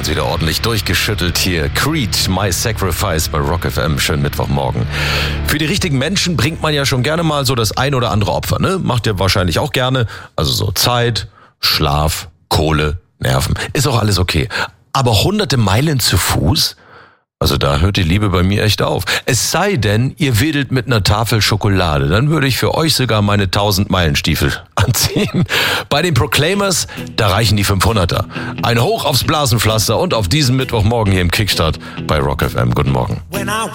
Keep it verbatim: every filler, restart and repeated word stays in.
uns wieder ordentlich durchgeschüttelt hier. Creed, My Sacrifice bei Rock F M. Schönen Mittwochmorgen. Für die richtigen Menschen bringt man ja schon gerne mal so das ein oder andere Opfer, ne? Macht ihr wahrscheinlich auch gerne. Also so Zeit, Schlaf, Kohle, Nerven. Ist auch alles okay. Aber hunderte Meilen zu Fuß? Also da hört die Liebe bei mir echt auf. Es sei denn, ihr wedelt mit einer Tafel Schokolade. Dann würde ich für euch sogar meine tausend Meilen Stiefel anziehen. Bei den Proclaimers, da reichen die fünfhunderter. Ein Hoch aufs Blasenpflaster und auf diesen Mittwochmorgen hier im Kickstart bei Rock F M. Guten Morgen.